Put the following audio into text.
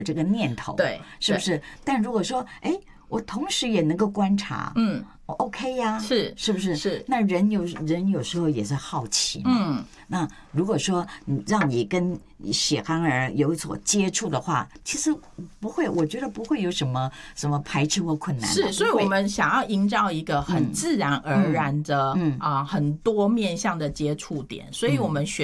这个念头， 对， 是不是？但如果说，哎，我同时也能够观察，OK 呀，是不是？ 是。 那人有时候也是好奇嘛，那如果说让你跟血憨儿有所接触的话，其实不会，我觉得不会有什么排斥或困难。 是，所以我们想要营造一个很自然而然的很多面向的接触点，所以我们选